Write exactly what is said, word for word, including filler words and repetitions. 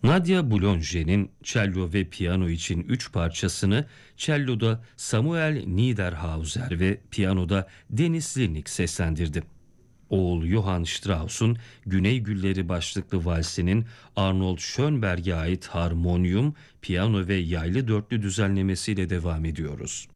Nadia Boulanger cello ve piyano için üç parçasını celloda Samuel Niederhauser ve piyanoda Denis Linnik seslendirdi. Oğul Johann Strauss'un Güney Gülleri başlıklı valsinin Arnold Schönberg'e ait harmonyum, piyano ve yaylı dörtlü düzenlemesiyle devam ediyoruz.